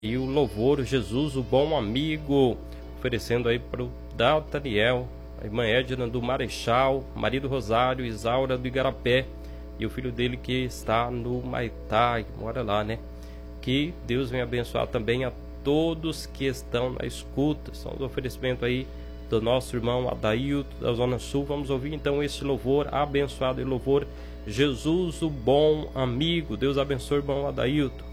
E o louvor Jesus, o bom amigo, oferecendo aí para o Daniel, a irmã Edna do Marechal, marido Rosário, Isaura do Igarapé e o filho dele que está no Maitá, que mora lá, né? Que Deus venha abençoar também a todos que estão na escuta. São os oferecimentos aí do nosso irmão Adailto da Zona Sul. Vamos ouvir então esse louvor abençoado e louvor Jesus, o bom amigo. Deus abençoe o irmão Adailto.